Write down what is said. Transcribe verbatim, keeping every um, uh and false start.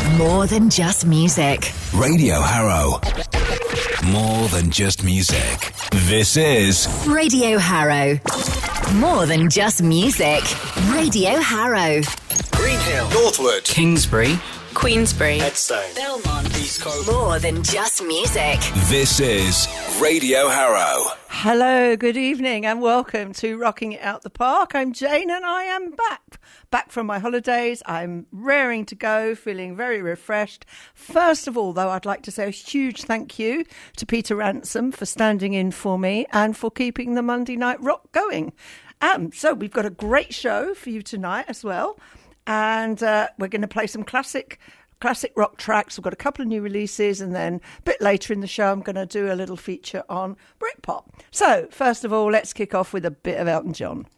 More than just music. Radio Harrow. More than just music. This is Radio Harrow. More than just music. Radio Harrow. Greenhill, Northwood, Kingsbury, Queensbury, Headstone, Belmont. East Coast. More than just music. This is Radio Harrow. Hello, good evening and welcome to Rocking It Out the Park. I'm Jane and I am back. Back from my holidays. I'm raring to go, feeling very refreshed. First of all, though, I'd like to say a huge thank you to Peter Ransom for standing in for me and for keeping the Monday Night Rock going. Um, so we've got a great show for you tonight as well. And uh, we're going to play some classic classic rock tracks. We've got a couple of new releases, and then a bit later in the show I'm going to do a little feature on Britpop. So first of all, let's kick off with a bit of Elton John.